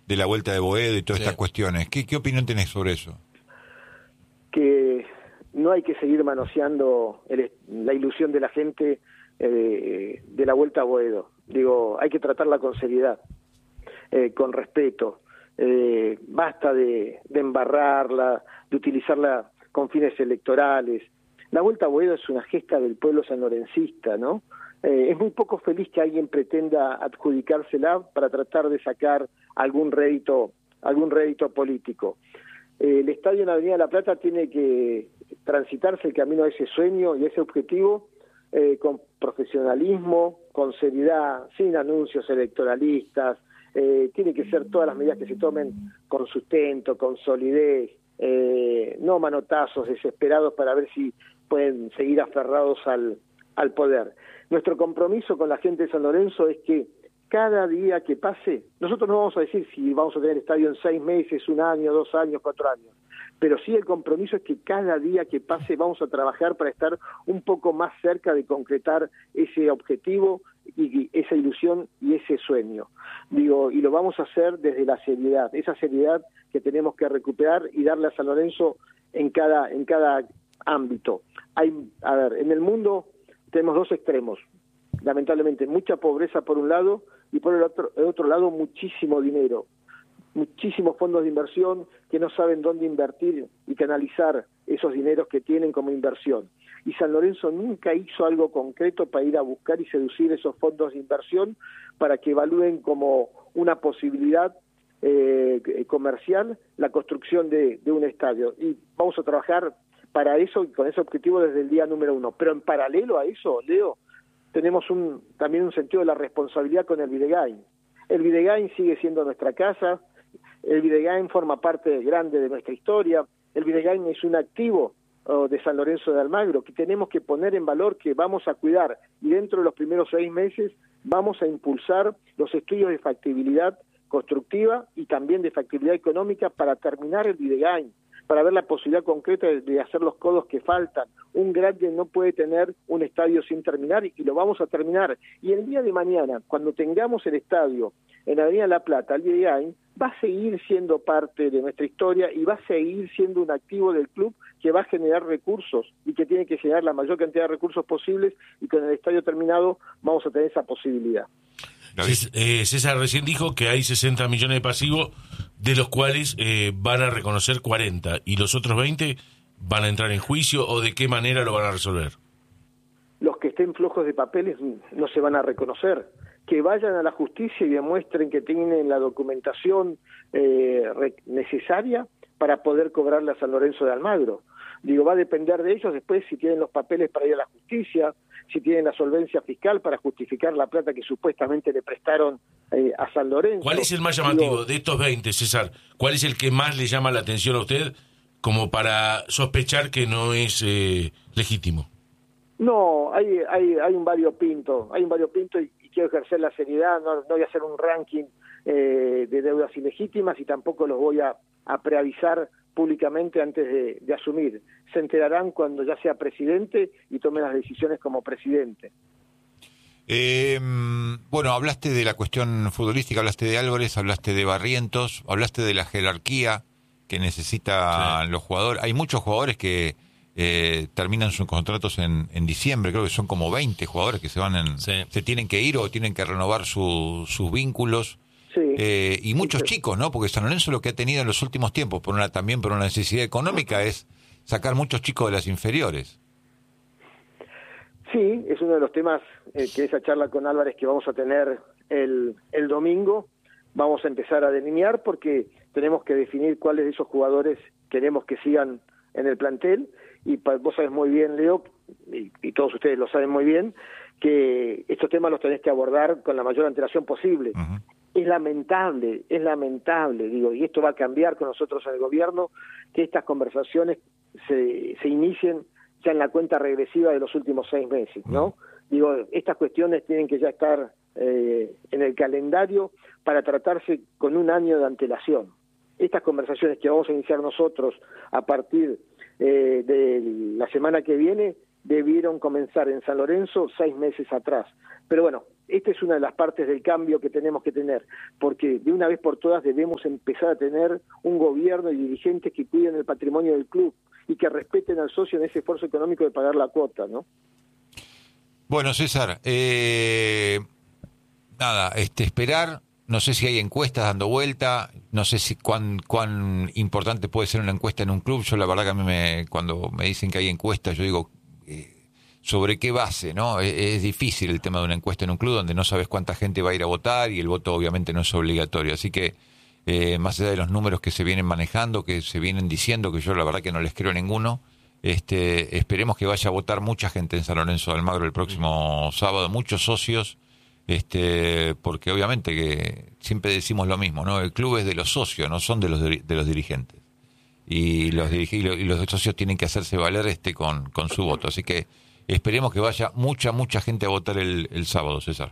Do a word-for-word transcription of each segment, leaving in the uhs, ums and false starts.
de la vuelta de Boedo y todas Sí. estas cuestiones. ¿Qué, ¿Qué opinión tenés sobre eso? Que no hay que seguir manoseando el, la ilusión de la gente eh, de la vuelta a Boedo. Digo, hay que tratarla con seriedad, eh, con respeto. Eh, basta de, de embarrarla, de utilizarla con fines electorales. La vuelta a Boedo es una gesta del pueblo sanlorencista, ¿no? Eh, es muy poco feliz que alguien pretenda adjudicársela para tratar de sacar algún rédito, algún rédito político. Eh, el estadio en la Avenida de la Plata tiene que transitarse el camino a ese sueño y ese objetivo eh, con profesionalismo, con seriedad, sin anuncios electoralistas. Eh, tiene que ser todas las medidas que se tomen con sustento, con solidez, eh, no manotazos desesperados para ver si pueden seguir aferrados al, al poder. Nuestro compromiso con la gente de San Lorenzo es que cada día que pase, nosotros no vamos a decir si vamos a tener estadio en seis meses, un año, dos años, cuatro años, pero sí el compromiso es que cada día que pase vamos a trabajar para estar un poco más cerca de concretar ese objetivo y esa ilusión y ese sueño. Digo, y lo vamos a hacer desde la seriedad, esa seriedad que tenemos que recuperar y darle a San Lorenzo en cada, en cada ámbito. Hay, a ver, en el mundo tenemos dos extremos, lamentablemente, mucha pobreza por un lado y por el otro, el otro lado muchísimo dinero, muchísimos fondos de inversión que no saben dónde invertir y canalizar esos dineros que tienen como inversión. Y San Lorenzo nunca hizo algo concreto para ir a buscar y seducir esos fondos de inversión para que evalúen como una posibilidad eh, comercial la construcción de, de un estadio. Y vamos a trabajar para eso y con ese objetivo desde el día número uno. Pero en paralelo a eso, Leo, tenemos un, también un sentido de la responsabilidad con el Videgain. El Videgain sigue siendo nuestra casa, el Videgain forma parte grande de nuestra historia, el Videgain es un activo oh, de San Lorenzo de Almagro que tenemos que poner en valor, que vamos a cuidar, y dentro de los primeros seis meses vamos a impulsar los estudios de factibilidad constructiva y también de factibilidad económica para terminar el Videgain, para ver la posibilidad concreta de, de hacer los codos que faltan. Un grande no puede tener un estadio sin terminar y lo vamos a terminar. Y el día de mañana, cuando tengamos el estadio en la Avenida La Plata, el Videgain va a seguir siendo parte de nuestra historia y va a seguir siendo un activo del club que va a generar recursos y que tiene que generar la mayor cantidad de recursos posibles, y con el estadio terminado vamos a tener esa posibilidad. César, eh, César recién dijo que hay sesenta millones de pasivos, de los cuales eh, van a reconocer cuarenta, y los otros veinte van a entrar en juicio, ¿o de qué manera lo van a resolver? Los que estén flojos de papeles no se van a reconocer. Que vayan a la justicia y demuestren que tienen la documentación eh, necesaria para poder cobrarle a San Lorenzo de Almagro. Digo, va a depender de ellos después si tienen los papeles para ir a la justicia, si tienen la solvencia fiscal para justificar la plata que supuestamente le prestaron eh, a San Lorenzo. ¿Cuál es el más llamativo Digo, de estos veinte, César? ¿Cuál es el que más le llama la atención a usted como para sospechar que no es eh, legítimo? No, hay, hay, hay un variopinto, hay un variopinto y, y quiero ejercer la seriedad, no, no voy a hacer un ranking eh, de deudas ilegítimas y tampoco los voy a, a preavisar públicamente antes de, de asumir. Se enterarán cuando ya sea presidente y tome las decisiones como presidente. Eh, bueno, hablaste de la cuestión futbolística, hablaste de Álvarez, hablaste de Barrientos, hablaste de la jerarquía que necesitan sí. los jugadores. Hay muchos jugadores que eh, terminan sus contratos en, en diciembre, creo que son como veinte jugadores que se van en, sí. se tienen que ir o tienen que renovar su, sus vínculos. Sí. Eh, y muchos sí. chicos, ¿no? Porque San Lorenzo lo que ha tenido en los últimos tiempos, por una también por una necesidad económica, es sacar muchos chicos de las inferiores. Sí, es uno de los temas eh, que esa charla con Álvarez que vamos a tener el, el domingo, vamos a empezar a delinear porque tenemos que definir cuáles de esos jugadores queremos que sigan en el plantel, y pa, vos sabés muy bien, Leo, y, y todos ustedes lo saben muy bien, que estos temas los tenés que abordar con la mayor antelación posible. Uh-huh. Es lamentable, es lamentable, digo, y esto va a cambiar con nosotros en el gobierno, que estas conversaciones se, se inicien ya en la cuenta regresiva de los últimos seis meses, ¿no? Digo, estas cuestiones tienen que ya estar eh, en el calendario para tratarse con un año de antelación. Estas conversaciones que vamos a iniciar nosotros a partir eh, de la semana que viene debieron comenzar en San Lorenzo seis meses atrás. Pero bueno, esta es una de las partes del cambio que tenemos que tener, porque de una vez por todas debemos empezar a tener un gobierno y dirigentes que cuiden el patrimonio del club y que respeten al socio en ese esfuerzo económico de pagar la cuota, ¿no? Bueno, César, eh, nada, este, esperar, no sé si hay encuestas dando vuelta, no sé si cuán, cuán importante puede ser una encuesta en un club. Yo la verdad que a mí me, cuando me dicen que hay encuestas, yo digo, eh, ¿sobre qué base? ¿No? Es, es difícil el tema de una encuesta en un club donde no sabes cuánta gente va a ir a votar y el voto obviamente no es obligatorio. Así que, eh, más allá de los números que se vienen manejando, que se vienen diciendo, que yo la verdad que no les creo ninguno, este, esperemos que vaya a votar mucha gente en San Lorenzo de Almagro el próximo sábado, muchos socios, este, porque obviamente que siempre decimos lo mismo, ¿no? El club es de los socios, no son de los de los dirigentes. Y los dirige, y los, y los socios tienen que hacerse valer este con, con su voto. Así que esperemos que vaya mucha, mucha gente a votar el, el sábado, César.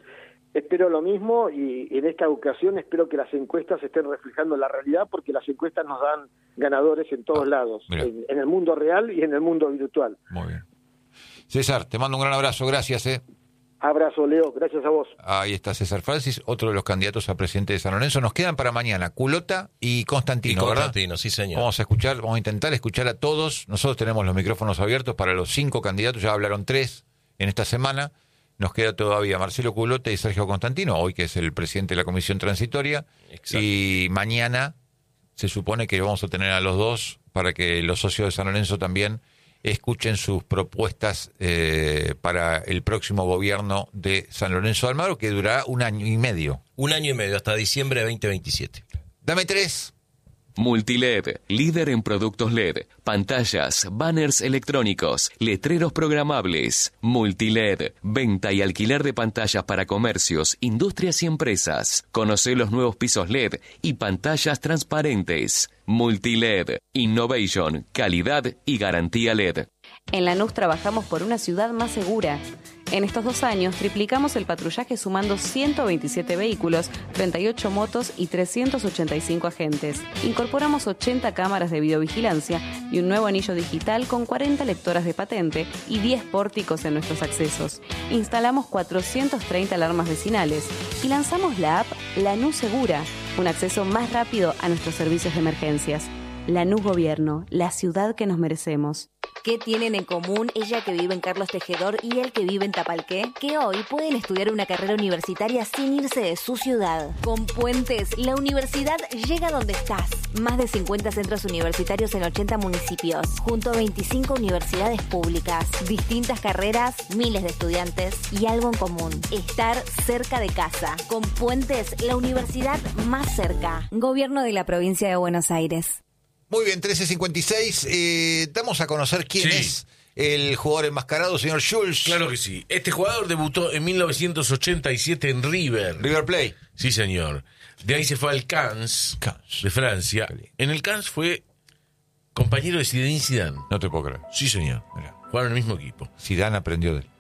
Espero lo mismo y en esta ocasión espero que las encuestas estén reflejando la realidad, porque las encuestas nos dan ganadores en todos ah, lados, en, en el mundo real y en el mundo virtual. Muy bien. César, te mando un gran abrazo, gracias. Eh. Abrazo, Leo, gracias a vos. Ahí está César Francis, otro de los candidatos a presidente de San Lorenzo. Nos quedan para mañana Culota y Constantino, y Constantino, ¿verdad? Sí, señor. Vamos a escuchar, vamos a intentar escuchar a todos. Nosotros tenemos los micrófonos abiertos para los cinco candidatos, ya hablaron tres en esta semana. Nos queda todavía Marcelo Culota y Sergio Constantino, hoy que es el presidente de la Comisión Transitoria. Exacto. Y mañana se supone que vamos a tener a los dos para que los socios de San Lorenzo también escuchen sus propuestas eh, para el próximo gobierno de San Lorenzo de Almagro, que durará un año y medio. Un año y medio, hasta diciembre de veinte veintisiete. Dame tres. Multiled, líder en productos L E D, pantallas, banners electrónicos, letreros programables. Multiled, venta y alquiler de pantallas para comercios, industrias y empresas. Conoce los nuevos pisos L E D y pantallas transparentes. Multiled, innovation, calidad y garantía L E D. En Lanús trabajamos por una ciudad más segura. En estos dos años triplicamos el patrullaje sumando ciento veintisiete vehículos, treinta y ocho motos y trescientos ochenta y cinco agentes. Incorporamos ochenta cámaras de videovigilancia y un nuevo anillo digital con cuarenta lectoras de patente y diez pórticos en nuestros accesos. Instalamos cuatrocientas treinta alarmas vecinales y lanzamos la app Lanús Segura, un acceso más rápido a nuestros servicios de emergencias. Lanús Gobierno, la ciudad que nos merecemos. ¿Qué tienen en común ella que vive en Carlos Tejedor y él que vive en Tapalqué? Que hoy pueden estudiar una carrera universitaria sin irse de su ciudad. Con Puentes, la universidad llega donde estás. Más de cincuenta centros universitarios en ochenta municipios, junto a veinticinco universidades públicas. Distintas carreras, miles de estudiantes y algo en común: estar cerca de casa. Con Puentes, la universidad más cerca. Gobierno de la Provincia de Buenos Aires. Muy bien, trece cincuenta y seis. Eh, damos a conocer quién sí. es el jugador enmascarado, señor Schulz. Claro que sí. Este jugador debutó en mil novecientos ochenta y siete en River. River Plate. Sí, señor. De ahí se fue al Cannes, Cannes. de Francia. En el Cannes fue compañero de Zinedine Zidane. No te puedo creer. Sí, señor. Mirá. Jugaron en el mismo equipo. Zidane aprendió de él.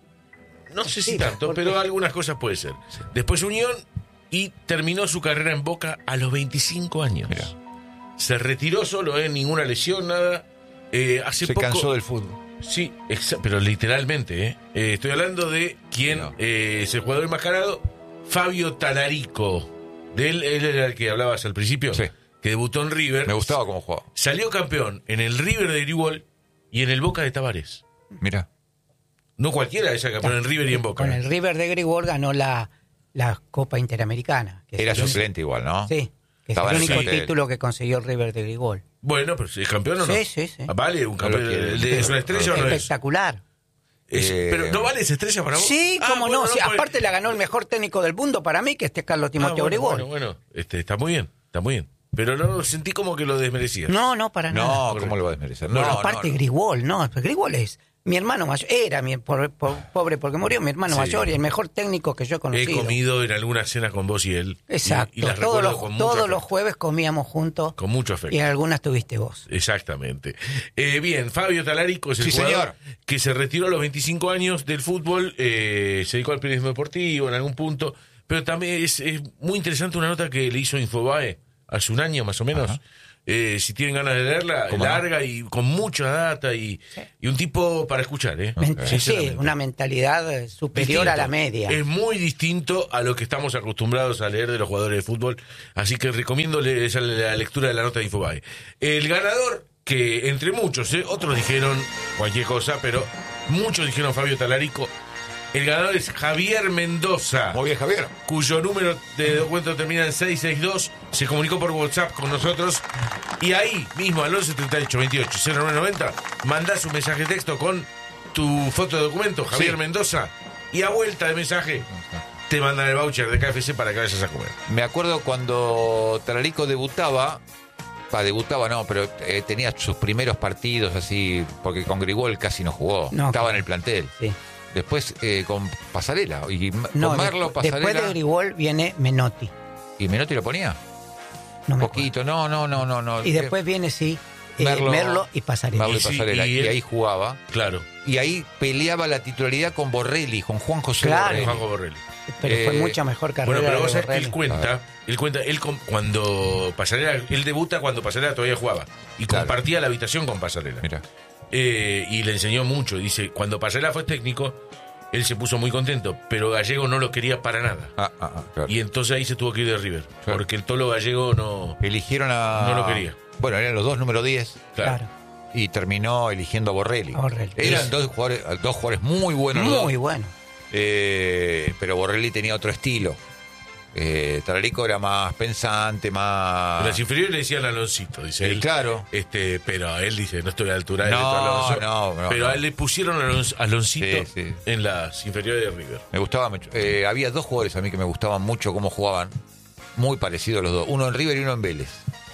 No sé si tanto, pero algunas cosas puede ser. Sí. Después Unión y terminó su carrera en Boca a los veinticinco años. Mirá. Se retiró solo, ¿eh? Ninguna lesión, nada. Eh, hace Se poco, cansó del fútbol. Sí, exa- pero literalmente, ¿eh? Eh, estoy hablando de quien no. eh, es el jugador enmascarado, Fabio Talarico. De él, él era el que hablabas al principio, sí. que debutó en River. Me gustaba cómo jugaba. Salió campeón en el River de Grigol y en el Boca de Tavares. Mirá. No cualquiera es campeón en River y en Boca. Con el River de Grigol ganó la, la Copa Interamericana. Que era suplente igual, ¿no? Sí. Que es el único título que consiguió el River de Grigol. Bueno, pero ¿es campeón o no? Sí, sí, sí. ¿Vale? ¿Un campeón? ¿El de ¿Es una estrella o no es? Espectacular. Es, eh, ¿Pero no vale esa estrella para vos? Sí, ah, cómo bueno, no. no sí, puede... Aparte la ganó el mejor técnico del mundo para mí, que este es Carlos Timoteo ah, bueno, Grigol. Bueno, bueno, este, está muy bien, está muy bien. Pero no sentí como que lo desmerecías. No, no, para no, nada. No, ¿cómo lo va a desmerecer? No, bueno, no, aparte no, no. Grigol, no. Grigol es mi hermano mayor, era mi por, por, pobre porque murió mi hermano sí. mayor y el mejor técnico que yo he conocido. He comido en alguna cena con vos y él. Exacto. Y, y las todos los, con todos los jueves comíamos juntos. Con mucho afecto. Y en algunas tuviste vos. Exactamente. Eh, bien, Fabio Talarico es el sí, jugador señor. que se retiró a los veinticinco años del fútbol, eh, se dedicó al periodismo deportivo en algún punto, pero también es, es muy interesante una nota que le hizo Infobae hace un año más o menos. Eh, si tienen ganas de leerla, larga no? y con mucha data y, sí. y un tipo para escuchar, ¿eh? Okay. Sí, una mentalidad superior distinto. A la media. Es muy distinto a lo que estamos acostumbrados a leer de los jugadores de fútbol, así que recomiendo leer la lectura de la nota de Infobae. El ganador, que entre muchos, ¿eh? Otros dijeron cualquier cosa, pero muchos dijeron Fabio Talarico. El ganador es Javier Mendoza. Muy bien, Javier. Cuyo número de documento termina en seis seis dos. Se comunicó por WhatsApp con nosotros. Y ahí mismo, al once treinta y ocho veintiocho cero nueve noventa, mandás un mensaje de texto con tu foto de documento, Javier sí. Mendoza. Y a vuelta de mensaje, te mandan el voucher de K F C para que vayas a comer. Me acuerdo cuando Talarico debutaba. Pa, debutaba no, pero eh, tenía sus primeros partidos así, porque con Grigol casi no jugó. No, Estaba en el plantel. Sí. Después eh, con Pasarela. Y no, con Merlo, Pasarela. Después de Grigol viene Menotti. ¿Y Menotti lo ponía? No Un poquito, no, no, no, no, no. Y después viene, sí, eh, Merlo, Merlo y Pasarela. Merlo y Pasarela. Y, sí, y, y ahí jugaba. Claro. Y ahí peleaba la titularidad con Borrelli, con Juan José claro. Borrelli. Juan Borrelli. Pero eh, fue mucha mejor carrera. Bueno, pero vos sabés que él cuenta, él cuenta, él con, cuando Pasarela, él debuta cuando Pasarela todavía jugaba. Y claro. compartía la habitación con Pasarela. Mira. Eh, y le enseñó mucho. Dice, cuando Pasarela fue técnico, él se puso muy contento, pero Gallego no lo quería para nada. Ah, ah, ah, claro. Y entonces ahí se tuvo que ir de River. Claro. Porque el Tolo Gallego no... Eligieron a... No lo quería. Bueno, eran los dos número diez. Claro. claro. Y terminó eligiendo a Borrelli. Borrelli. Eran dos jugadores, dos jugadores muy buenos. Muy buenos. Eh, pero Borrelli tenía otro estilo. Eh, Talarico era más pensante, más... En las inferiores le decían Aloncito, dice eh, él. Claro. Este, pero él dice, no estoy a la altura de no, Alonso. No, no, Pero no. a él le pusieron Alon- Aloncito sí, sí. en las inferiores de River. Me gustaba mucho. Eh, había dos jugadores a mí que me gustaban mucho cómo jugaban. Muy parecidos los dos. Uno en River y uno en Vélez.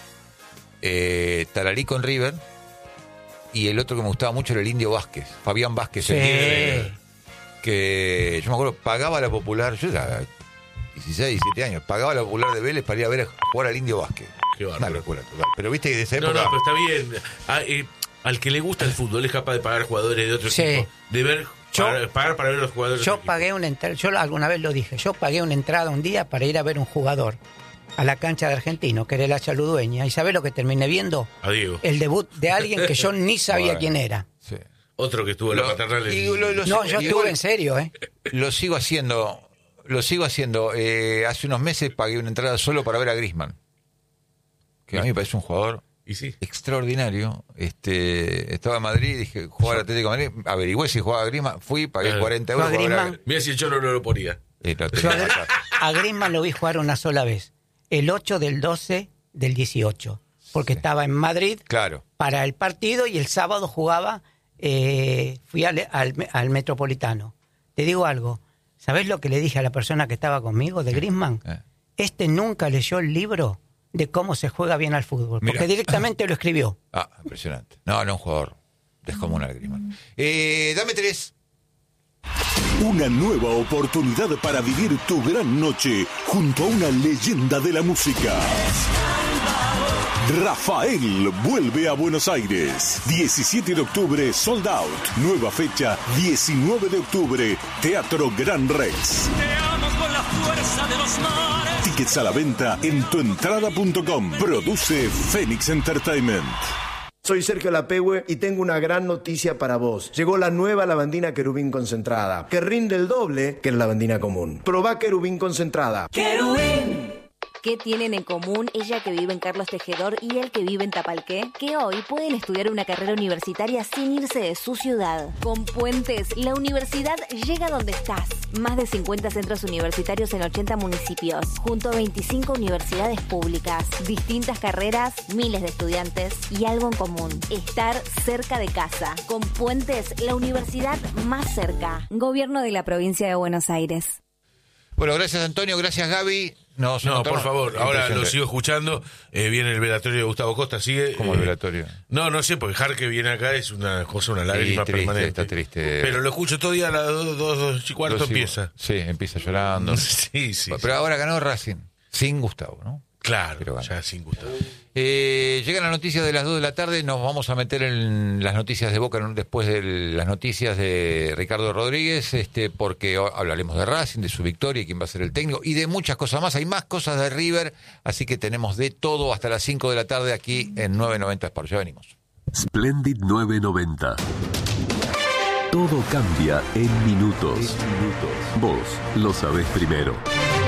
Eh, Talarico en River. Y el otro que me gustaba mucho era el Indio Vázquez. Fabián Vázquez. Sí. El River, que yo me acuerdo, pagaba la Popular. Yo era dieciséis, diecisiete años. Pagaba la Popular de Vélez para ir a ver a jugar al Indio Vázquez. Qué bárbaro. Una locura total. Pero viste que de esa época... No, no, pero está bien. Ah, eh, al que le gusta el fútbol es capaz de pagar jugadores de otro sí. equipo. De ver, yo, pagar, pagar para ver los jugadores. Yo pagué una entrada, yo alguna vez lo dije, yo pagué una entrada un día para ir a ver un jugador a la cancha de Argentino, que era el Hacha Ludueña. ¿Y sabés lo que terminé viendo? A Diego. El debut de alguien que yo ni sabía bueno, quién era. Sí. Otro que estuvo en la paternal. No, yo estuve en serio, ¿eh? Lo sigo haciendo... Lo sigo haciendo. Eh, hace unos meses pagué una entrada solo para ver a Griezmann. Que a mí me parece un jugador ¿Y sí? extraordinario. Este, estaba en Madrid, dije, jugar al Atlético de Madrid. Averigüé si jugaba a Griezmann. Fui, pagué uh, cuarenta euros. Griezmann, mira si yo no lo ponía. Eh, no yo a, a Griezmann lo vi jugar una sola vez. El ocho del doce del dieciocho. Porque sí. estaba en Madrid claro. para el partido y el sábado jugaba, eh, fui al, al, al Metropolitano. Te digo algo. ¿Sabés lo que le dije a la persona que estaba conmigo de Griezmann? Eh. Este nunca leyó el libro de cómo se juega bien al fútbol. Mirá. Porque directamente lo escribió. Ah, impresionante. No, no, un jugador descomunal, Griezmann. Eh, dame tres. Una nueva oportunidad para vivir tu gran noche junto a una leyenda de la música. Rafael vuelve a Buenos Aires. diecisiete de octubre, sold out. Nueva fecha, diecinueve de octubre, Teatro Gran Rex. Te amo con la fuerza de los mares. Tickets a la venta en tuentrada punto com. Produce Phoenix Entertainment. Soy Sergio Lapehue y tengo una gran noticia para vos. Llegó la nueva lavandina Querubín concentrada, que rinde el doble que la lavandina común. Probá Querubín concentrada. ¡Querubín! ¿Qué tienen en común ella que vive en Carlos Tejedor y él que vive en Tapalqué? Que hoy pueden estudiar una carrera universitaria sin irse de su ciudad. Con Puentes, la universidad llega donde estás. Más de cincuenta centros universitarios en ochenta municipios, junto a veinticinco universidades públicas. Distintas carreras, miles de estudiantes y algo en común: estar cerca de casa. Con Puentes, la universidad más cerca. Gobierno de la provincia de Buenos Aires. Bueno, gracias Antonio, gracias Gaby. Nos no, por favor, ahora lo sigo escuchando. Eh, viene el velatorio de Gustavo Costa, sigue. ¿Cómo eh, el velatorio? No, no sé, porque Jarque viene acá, es una cosa, una lágrima sí, triste, permanente. Está triste. Pero lo escucho todo día a las dos, dos, dos y cuarto Lo sigo. empieza. Sí, empieza llorando. Sí, sí. Pero sí. ahora ganó Racing, sin Gustavo, ¿no? Claro, ya sin gusto. Eh, llegan las noticias de las dos de la tarde, nos vamos a meter en las noticias de Boca después de las noticias de Ricardo Rodríguez, este, porque hablaremos de Racing, de su victoria, quién va a ser el técnico y de muchas cosas más. Hay más cosas de River, así que tenemos de todo hasta las cinco de la tarde aquí en nueve noventa Sport. Ya venimos. Splendid nueve noventa. Todo cambia en minutos. Vos lo sabés primero.